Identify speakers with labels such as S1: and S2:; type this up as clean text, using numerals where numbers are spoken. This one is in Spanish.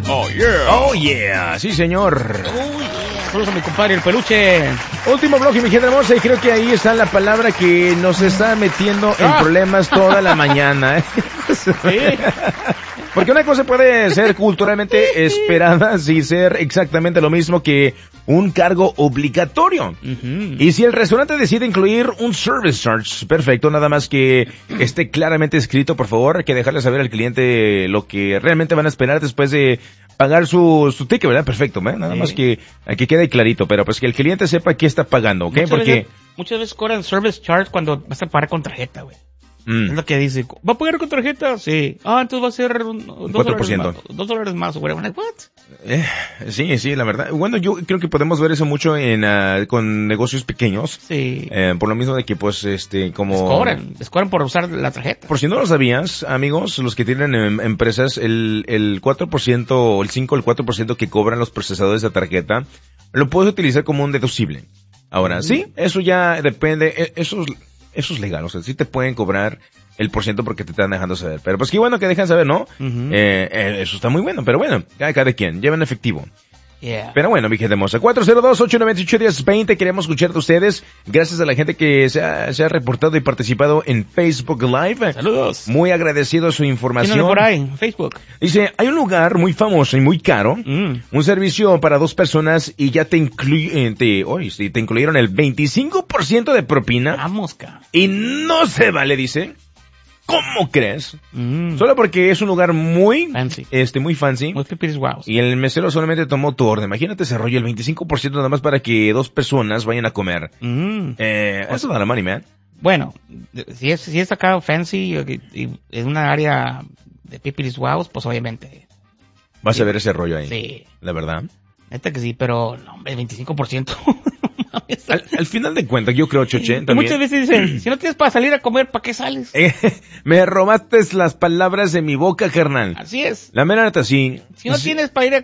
S1: Oh, yeah.
S2: Oh, yeah. Sí, señor.
S1: Saludos a mi compadre, el peluche.
S2: Último bloque, mi gente hermosa, y creo que ahí está la palabra que nos está metiendo en problemas toda la mañana.
S1: Sí.
S2: Porque una cosa puede ser culturalmente esperada sin ser exactamente lo mismo que un cargo obligatorio.
S1: Uh-huh.
S2: Y si el restaurante decide incluir un service charge, perfecto, nada más que esté claramente escrito, por favor, hay que dejarle saber al cliente lo que realmente van a esperar después de pagar su ticket, ¿verdad? Perfecto, ¿eh? Nada más que aquí quede clarito, pero pues que el cliente sepa qué está pagando, ¿ok?
S1: Muchas veces cobran service charge cuando vas a pagar con tarjeta, güey. Es lo que dice, ¿va a pagar con tarjeta? Sí. Entonces va a ser $2 más, güey. What?
S2: Sí, la verdad. Bueno, yo creo que podemos ver eso mucho con negocios pequeños.
S1: Sí.
S2: Por lo mismo de que, pues, como...
S1: Les cobran por usar la tarjeta.
S2: Por si no lo sabías, amigos, los que tienen empresas, el 4%, o el 5 o el 4% que cobran los procesadores de tarjeta, lo puedes utilizar como un deducible. Ahora, sí, eso ya depende, eso es legal, o sea, sí te pueden cobrar el % porque te están dejando saber. Pero pues qué bueno que dejan saber, ¿no?
S1: Uh-huh.
S2: Eso está muy bueno, pero bueno, cada quien, lleven efectivo.
S1: Yeah.
S2: Pero bueno, mi gente hermosa, 402-898-1020, queremos escuchar de ustedes, gracias a la gente que se ha reportado y participado en Facebook Live.
S1: Saludos.
S2: Muy agradecido a su información.
S1: Por ahí, Facebook.
S2: Dice, hay un lugar muy famoso y muy caro, un servicio para 2 personas y ya te incluyeron el 25% de propina.
S1: Vamos, cara.
S2: Y no se vale, dice. ¿Cómo crees? Solo porque es un lugar muy
S1: fancy.
S2: Muy fancy.
S1: Muy pipis guaos.
S2: Y el mesero solamente tomó tu orden. Imagínate ese rollo, el 25% nada más para que 2 personas vayan a comer. Eso da la money, man.
S1: Bueno, si es acá fancy y en una área de pipis guaos, pues obviamente.
S2: Vas a ver ese rollo ahí.
S1: Sí.
S2: La verdad.
S1: Neta que sí, pero no, hombre, 25%.
S2: Al final de cuentas, yo creo, Choche, también.
S1: Muchas veces dicen, si no tienes para salir a comer, ¿para qué sales?
S2: Me robaste las palabras de mi boca, carnal.
S1: Así es.
S2: La mera neta, sí.
S1: Si no tienes para ir a